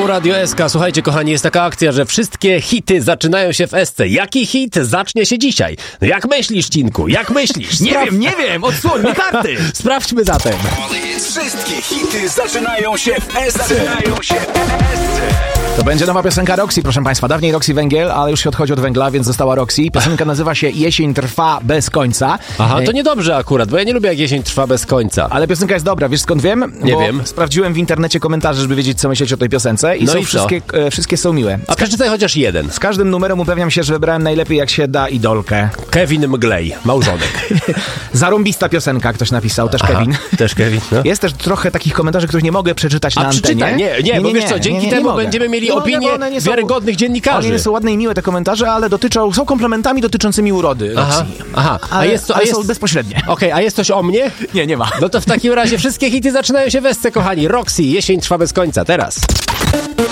Tu Radio SK. Słuchajcie, kochani, jest taka akcja, że wszystkie hity zaczynają się w SC. Jaki hit zacznie się dzisiaj? No jak myślisz, Cinku? Jak myślisz? Nie wiem, odsłoń mi karty. Sprawdźmy zatem. Wszystkie hity zaczynają się w SC. To będzie nowa piosenka Roxy, proszę Państwa. Dawniej Roxy Węgiel, ale już się odchodzi od węgla, więc została Roxy. Piosenka nazywa się Jesień trwa bez końca. Aha, to niedobrze akurat, bo ja nie lubię, jak jesień trwa bez końca. Ale piosenka jest dobra, wiesz skąd wiem? Nie wiem. Sprawdziłem w internecie komentarze, żeby wiedzieć, co myśleć o tej piosence. I No są i co? wszystkie są miłe. A przeczytaj chociaż jeden. Z każdym numerem upewniam się, że wybrałem najlepiej jak się da idolkę. Kevin Mglej, małżonek. Zarąbista piosenka, ktoś napisał, też Kevin. Też Kevin, no. Jest też trochę takich komentarzy, których nie mogę przeczytać na antenie. Przeczytaj, nie, bo wiesz co, dzięki temu mogę. będziemy mieli Nie mogę, opinię bo one nie są- wiarygodnych dziennikarzy. One są ładne i miłe te komentarze, ale są komplementami dotyczącymi urody Roxy. Aha. Ale są bezpośrednie. Okej, a jest coś o mnie? Nie ma. No to w takim razie wszystkie hity zaczynają się w SC, kochani. Roxy, jesień trwa bez końca, teraz.